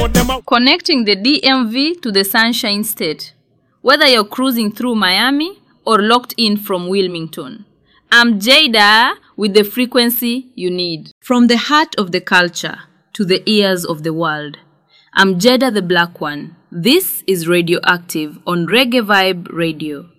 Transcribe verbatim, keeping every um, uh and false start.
them out. Connecting the D M V to the Sunshine State. Whether you're cruising through Miami or locked in from Wilmington, I'm Jada with the frequency you need. From the heart of the culture to the ears of the world, I'm Jada the Black One. This is Radioactive on Reggae Vibe Radio.